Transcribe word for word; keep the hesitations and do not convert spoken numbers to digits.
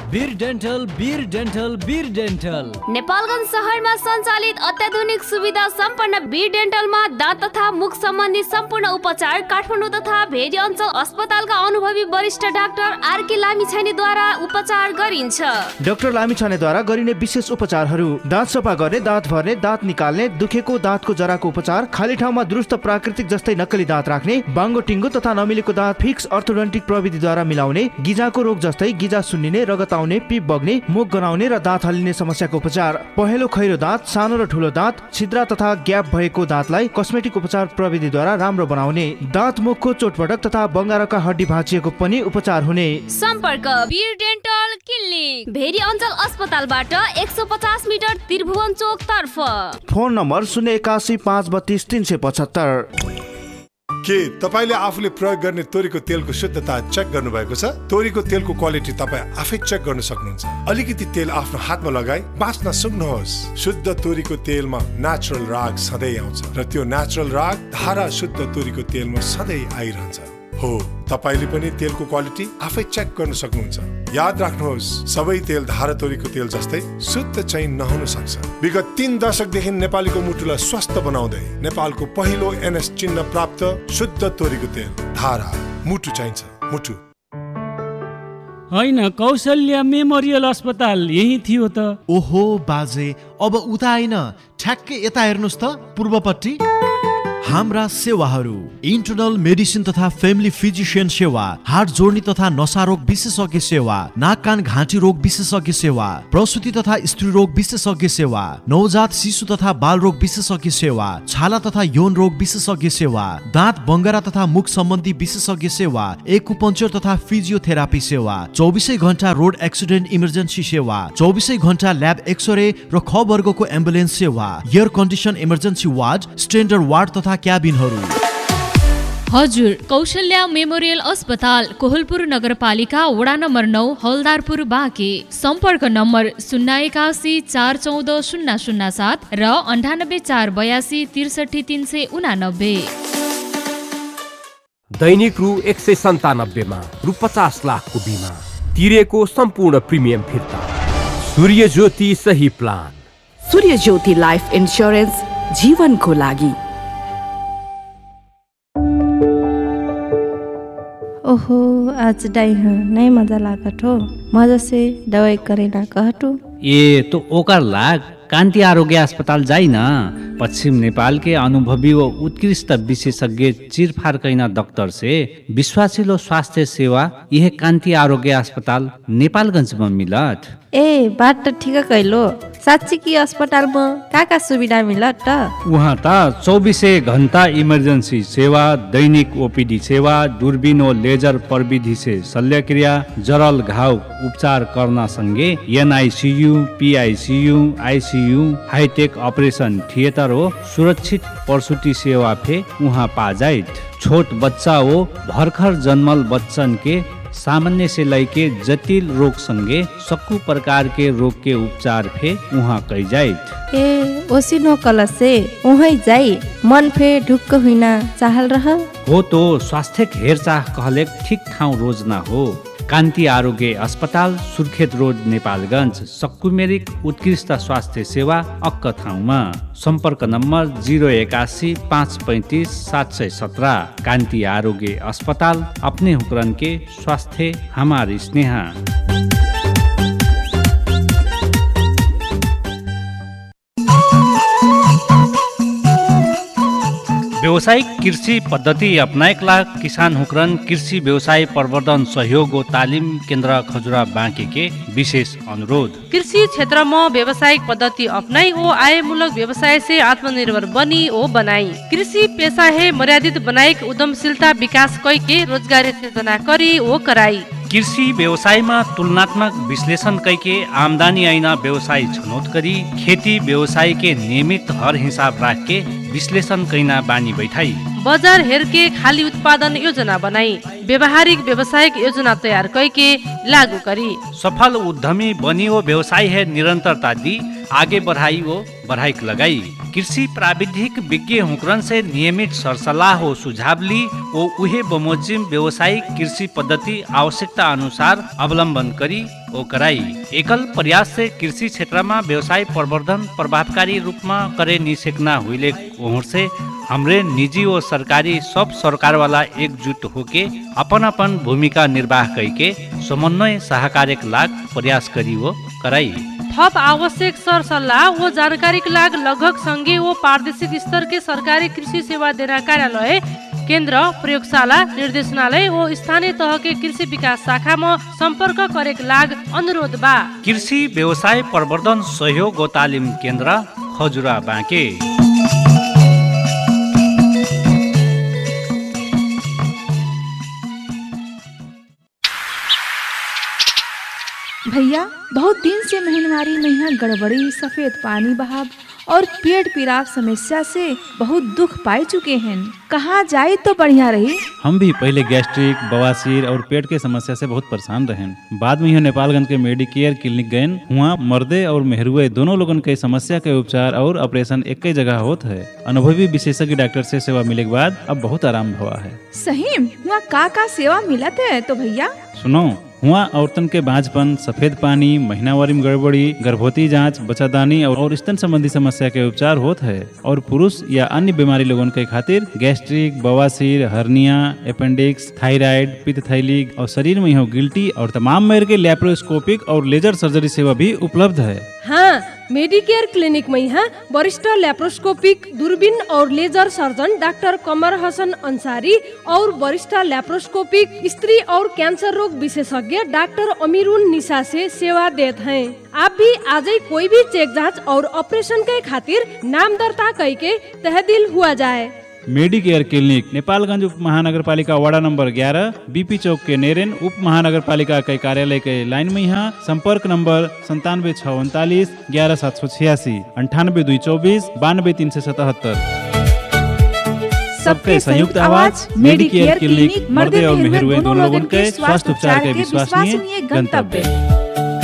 वीर dental वीर dental वीर dental Nepalgunj शहरमा सञ्चालित अत्याधुनिक सुविधा सम्पन्न वीर डेन्टलमा दाँत तथा मुख सम्बन्धी सम्पूर्ण उपचार काठमाडौँ तथा भेरी अञ्चल अस्पतालका अनुभवी वरिष्ठ डाक्टर आरके लामिछानेद्वारा उपचार गरिन्छ। डाक्टर लामिछानेद्वारा गरिने विशेष उपचारहरू: दाँत सफा गर्ने, दाँत भर्ने, दाँत निकाल्ने, दुखेको दाँतको जराको उपचार, खाली ठाउँमा दुरुस्त प्राकृतिक जस्तै नक्कली दाँत राख्ने, बाङ्गो टिङ्गो तथा नमिलेको दाँत फिक्स अर्थोडोन्टिक प्रविधिद्वारा मिलाउने, गिजाको रोग जस्तै गिजा सुन्निने, रगत आउने, पिप बग्ने, मुख गनाउने र दाँत हल्लिने समस्याको उपचार, पहेँलो खैरो दाँत, सानो र ठुलो दाँत, छिद्रा तथा ग्याप भएको दाँतलाई कस्मेटिक उपचार प्रविधिद्वारा राम्रो बनाउने, दाँत मुखको चोटपटक तथा बङ्गारका हड्डी भाँचिएको पनि उपचार हुने। सम्पर्क वीर डेन्टल क्लिनिक, भेरी अञ्चल अस्पतालबाट एक सौ पचास मिटर त्रिभुवन चोक तर्फ। फोन नम्बर शून्य एकासी पाँच बत्तीस तीन सय पचहत्तर। के तपाईले आफूले प्रयोग गर्ने तोरीको तेलको शुद्धता चेक गर्नुभएको छ? तोरीको तेलको क्वालिटी तपाईँ आफै चेक गर्न सक्नुहुन्छ। अलिकति तेल आफ्नो हातमा लगाई बाँच्न सक्नुहोस्। शुद्ध तोरीको तेलमा नेचुरल राग सधैँ आउँछ र त्यो नेचुरल राग धारा शुद्ध तोरीको तेलमा सधैँ आइरहन्छ। हो, तपाईले पनि तेलको क्वालिटी आफै चेक गर्न सक्नुहुन्छ। याद राख्नुहोस्, सबै तेल धारा तोरीको तेल जस्तै शुद्ध चाहिँ नहुन सक्छ। विगत तीन दशकदेखि नेपालीको मुटुलाई स्वस्थ बनाउँदै नेपालको पहिलो एनएस चिन्ह प्राप्त शुद्ध तोरीको तेल धारा। मुटु चाहिन्छ, मुटु होइन। कौशल्या मेमोरियल अस्पताल यही थियो त। ओहो बाजे, अब उता आइन, ठ्याक्कै यता हेर्नुहोस् त, पूर्वपट्टि। हाम्रा सेवाहरू: इन्टरनल मेडिसिन तथा फ्यामिली फिजिसियन सेवा, हार्ट जोड्ने तथा नसा रोग विशेषज्ञ सेवा, नाक कान घाँटी रोग विशेषज्ञ सेवा, प्रसुति तथा स्त्री रोग विशेषज्ञ सेवा, नवजात शिशु तथा बाल रोग विशेषज्ञ सेवा, छाला तथा यौन रोग विशेषज्ञ सेवा, दाँत बङ्गरा तथा मुख सम्बन्धी विशेषज्ञ सेवा, एक्युपङ्क्चर तथा फिजियोथेरापी सेवा, चौबिसै घण्टा रोड एक्सिडेन्ट इमर्जेन्सी सेवा, चौबिसै घण्टा ल्याब एक्सरे र ख वर्गको एम्बुलेन्स सेवा, air condition emergency ward, standard ward तथा क्याबिनहरू। हजुर, कौशल्या मेमोरियल अस्पताल, कोहलपुर नगरपालिका, वडा नम्बर नौ, हलदारपुर, बाँके। सम्पर्क नम्बर शून्य एकासी चार चौध शून्य शून्य सात र अन्ठानब्बे चार बयासी त्रिसठी तीन सय उनानब्बे। दैनिक रु एक सय सन्तानब्बेमा रु पचास लाखको बिमा तिरेको सम्पूर्ण प्रिमियम फिर्ता। सूर्य ज्योति सही प्लान। सूर्य ज्योति लाइफ इन्स्योरेन्स, जीवनको लागि। ओहो, आज डाई नहीं मजा लागत हो, मजा से दवाई करे ना कहटू। ए तो ओकर लाग कान्ति आरोग्य अस्पताल जाई न। पश्चिम नेपाल के अनुभवी व उत्कृष्ट विशेषज्ञ चिरफार कैना डॉक्टर से विश्वासिलो स्वास्थ्य सेवा यह कान्ति आरोग्य अस्पताल नेपालगंज में मिलत। ए बात तो ठीक कैलो, साँच्ची की अस्पताल में का का सुविधा मिलत त? वहाँ त चौबीसै घंटा इमर्जेंसी सेवा, दैनिक ओपीडी सेवा, दूरबीन और लेजर प्रविधि से शल्यक्रिया, जरल घाव उपचार करना संगे NICU, PICU, ICU, hi tech operation theatre हो, सुरक्षित प्रसूति सेवा फे वहाँ पा जाए। छोट बच्चा हो, भर्खर जन्मल बच्चन के सामान्य से लैके जटिल रोग संगे सक्कू प्रकार के रोग के उपचार फे वहाँ कई जाए। ए ओसिनो कल से वहीं जाई, मन फे ढुक्क हुइना चाहल रह हो तो स्वास्थ्य हेरचाह कहले ठीक ठाउँ रोजना हो। कान्ति आरोग्य अस्पताल, सुर्खेत रोड, नेपालगंज। सक्कू मेरिक उत्कृष्ट स्वास्थ्य सेवा अक्क ठाउँमा। संपर्क नम्बर जीरो एकासी पाँच पैंतीस सात सय सत्रह। कान्ति आरोग्य अस्पताल, अपने हुकरन के स्वास्थ्य हमारी स्नेहा। व्यावसायिक कृषि पद्धति अपनाएकला किसान हुकरन कृषि व्यवसाय प्रवर्धन सहयोग और तालिम केन्द्र खजुरा बाँके के विशेष अनुरोध। कृषि क्षेत्र में व्यावसायिक पद्धति अपनाई ओ आयमूलक व्यवसाय से आत्मनिर्भर बनी ओ बनाई। कृषि पेशा है मर्यादित बनाइक उद्यमशीलता विकास कई के रोजगारी सृजना करी ओ कराई। कृषि व्यवसाय में तुलनात्मक विश्लेषण करके आमदनी आइना व्यवसाय छनौट करी खेती व्यवसाय के नियमित हर हिसाब राख के विश्लेषण कैना बानी बैठाई। बाजार हेर के खाली उत्पादन योजना बनाई व्यवहारिक व्यवसायिक योजना तैयार करके लागू करी। सफल उद्यमी बनी वो व्यवसाय है निरंतरता दी आगे बढ़ाई वो बढ़ाई लगाई। कृषि प्राविधिक विज्ञ हुक्रन से नियमित सरसल्लाह हो सुझाव ली वो उहे बमोजिम व्यावसायिक कृषि पद्धति आवश्यकता अनुसार अवलंबन करी ओ कराई। एकल प्रयास से कृषि क्षेत्र में व्यवसाय प्रवर्धन प्रभावकारी रूप में करे निसेकना हुईले ओहर से हमरे निजी और सरकारी सब सरकार वाला एकजुट होके अपन अपन भूमिका निर्वाह करके समन्वय सहकार्यक लाग प्रयास करी वो कराई। थप आवश्यक सर सल्लाह वो जानकारी के लाग लगभग संघीय वो प्रादेशिक स्तर के सरकारी कृषि सेवा देना कार्यालय केंद्र प्रयोगशाला निर्देशनालय और स्थानीय तह के कृषि विकास शाखा में संपर्क करे के लाग अनुरोध बा। कृषि व्यवसाय प्रवर्धन सहयोग और तालिम केंद्र खजुरा बाँके। भैया बहुत दिन से महनवारी में यहाँ गड़बड़ी, सफेद पानी बहाव और पेट पीड़ाव समस्या से बहुत दुख पाए चुके हैं। कहाँ जाए तो बढ़िया रही। हम भी पहले गैस्ट्रिक, बवासीर और पेट के समस्या से बहुत परेशान रहे। बाद में यहाँ नेपालगंज के मेडिकेयर क्लिनिक गए। हुआ मर्दे और मेहरुए दोनों लोगन के समस्या के उपचार और ऑपरेशन एक ही जगह होता है। अनुभवी विशेषज्ञ डॉक्टर से सेवा मिले के बाद अब बहुत आराम हुआ है। सही हुआ का का सेवा मिलत है तो भैया सुनो। हुआ औरतन के बांझपन, सफेद पानी, महीनावारी में गड़बड़ी, गर्भवती जांच, बच्चादानी और स्तन संबंधी समस्या के उपचार होता है। और पुरुष या अन्य बीमारी लोगों के खातिर गैस्ट्रिक, बवासीर, हर्निया, अपेंडिक्स, थायराइड, पित्त थैली और शरीर में हो गिल्टी और तमाम मेर के लैप्रोस्कोपिक और लेजर सर्जरी सेवा भी उपलब्ध है। हाँ, मेडिकेयर क्लिनिक में यहाँ वरिष्ठ लैप्रोस्कोपिक, दूरबीन और लेजर सर्जन डॉक्टर कमर हसन अंसारी और वरिष्ठ लैप्रोस्कोपिक स्त्री और कैंसर रोग विशेषज्ञ डॉक्टर अमीरुन निशा से सेवा देते हैं। आप भी आज ही कोई भी चेक जांच और ऑपरेशन के खातिर नाम दर्ता करके तहदील हुआ जाए। मेडिकेयर क्लिनिक नेपालगंज उप महानगर पालिका वार्ड नंबर ग्यारह, बीपी चौक के नेरेन उप महानगर पालिका के कार्यालय के लाइन में यहाँ। संपर्क नंबर संतानवे छह उनतालीस ग्यारह सात सौ छियासी अंठानबे दो चौबीस बानवे तीन सौ सतहत्तर। सबके संयुक्त आवाज मेडिकेयर क्लिनिक, मर्दे और मेहरुए दोनों लोगों के स्वास्थ्य उपचार के विश्वसनीय गंतव्य।